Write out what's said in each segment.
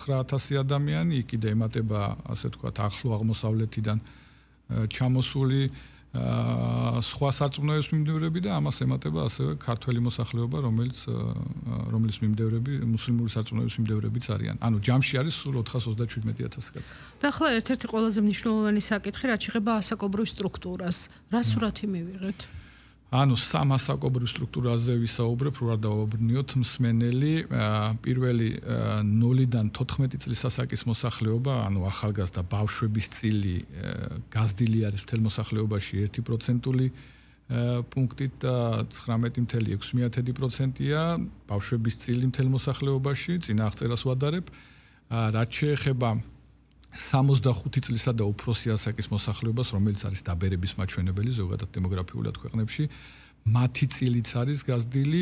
9000 ადამიანი, იქ ემატება, ასე ვთქვათ, ახლო აღმოსავლეთიდან ჩამოსული სხვა სარწმუნოების მიმდევრები და ამას ემატება ასევე ქართველი მოსახლეობა, რომელიც მიმდევრები, მუსლიმური სარწმუნოების მიმდევრებიც არიან. ანუ ჯამში არის სულ 427,000 კაცი. და ახლა ერთ-ერთი ყველაზე მნიშვნელოვანი საკითხი, რაც შეეხება ასაკობრივ სტრუქტურას. რა სურათი მივიღეთ? ანუ სამ ასაკობრივ სტრუქტურაზე ვისაუბრებ, რო არ დავაბრუნიოთ მსმენელი, პირველი 0-დან 14 წლის ასაკის მოსახლეობა, ანუ ახალგაზრდა ბავშვების წილი გაზრდილი არის მთელ მოსახლეობაში 1%-ული პუნქტით და 19.6%-ია ბავშვების წილი მთელ მოსახლეობაში, წინა აღწერას ვადარებ. რაც შეეხება 65 წლისა და უფროსი ასაკის მოსახლეობას, რომელიც არის დაბერების მაჩვენებელი ზოგადად დემოგრაფიულად ქვეყნებში, მათი წილიც არის გაზრდილი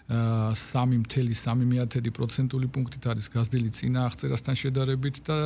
3.3%-ული პუნქტით არის გაზრდილი წინა აღწერასთან შედარებით და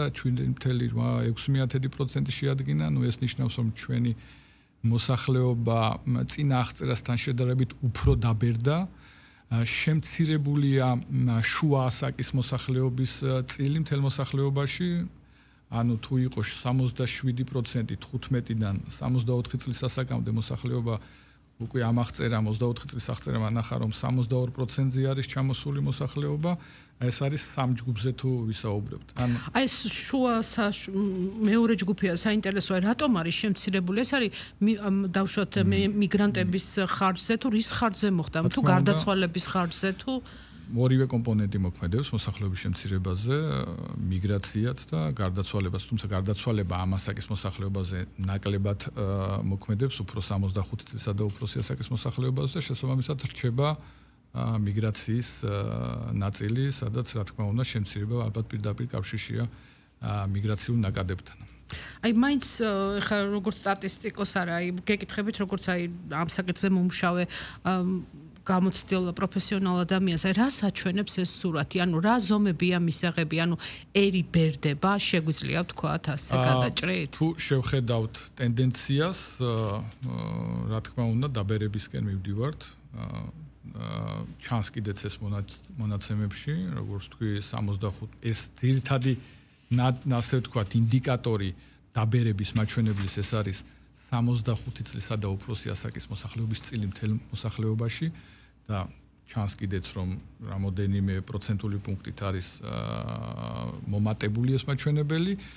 7.6% შეადგინა. ნუ ეს ნიშნავს, რომ ჩვენი მოსახლეობა წინა აღწერასთან შედარებით უფრო დაბერდა. შემცირებულია შუა ასაკის მოსახლეობის წილი მთელ მოსახლეობაში. ანუ თუ იყო 67% 15-დან 64 წლის ასაკამდე მოსახლეობა უკვე ამ აღწერამ 24 წლის აღწერამ ანახა რომ 62%-ზე არის ჩამოსული მოსახლეობა, ეს არის სამ ჯგუფზე თუ ვისაუბრებთ. აი ეს შუა მეორე ჯგუფია საინტერესოა, რატომ არის შემცირებული? ეს არის დავუშვათ მიგრანტების ხარჯზე თუ რის ხარჯზე მოხდა? თუ გარდაცვალების ხარჯზე თუ ორივე კომპონენტი მოქმედებს მოსახლეობის შემცირებაზე, მიგრაციაც და გარდაცვალებას, თუმცა გარდაცვალება ამ ასაკის მოსახლეობაზე ნაკლებად მოქმედებს უფრო 65 წლისა და უფროსი ასაკის მოსახლეობაზე და შესაბამისად რჩება მიგრაციის ნაწილი, სადაც რა თქმა უნდა შემცირება ალბათ პირდაპირ კავშირშია მიგრაციულ ნაკადებთან. აი მაინც ხა როგორც სტატისტიკოს არა, აი გეკითხებით როგორც აი ამ საკითხზე მომუშავე გამოცდილ პროფესიონალ ადამიანს, აი რას აჩვენებს ეს სურათი? ანუ რა ზომებია მისაღები? ანუ ერი ბერდება, შეგვიძლია ვთქვათ ასე გადაჭრით? თუ შევხედავთ ტენდენციას, რა თქმა უნდა, დაბერებისკენ მივდივართ. ჩანს კიდეც ეს მონაცემებში, როგორც თქვი 65 ეს ძირითადი ასე ვთქვათ ინდიკატორი დაბერების მაჩვენებლის ეს არის 65 წლისა და უფროსი ასაკის მოსახლეობის წილი მთელ მოსახლეობაში და ჩანს კიდეც რომ რამოდენიმე პროცენტული პუნქტით არის მომატებული ეს მაჩვენებელი.